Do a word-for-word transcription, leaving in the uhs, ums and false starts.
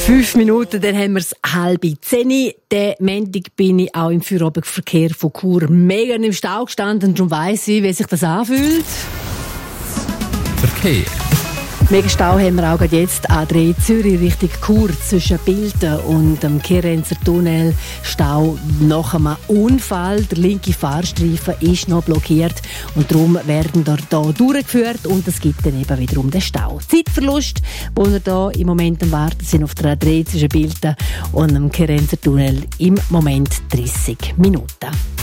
Fünf Minuten, dann haben wir es halb zehn. Den Montag bin ich auch im Feierabendverkehr von Chur mega im Stau gestanden und darum weiss ich, wie sich das anfühlt. Verkehr. Mega Stau haben wir auch gerade jetzt an der Zürich Richtung Chur zwischen Bilden und dem Kerenzer Tunnel. Stau nach einem Unfall. Der linke Fahrstreifen ist noch blockiert und darum werden wir hier durchgeführt und es gibt dann eben wiederum den Stau. Zeitverlust, wo wir hier im Moment am Warten sind auf der A drei zwischen Bilden und dem Kerenzer Tunnel, im Moment dreissig Minuten.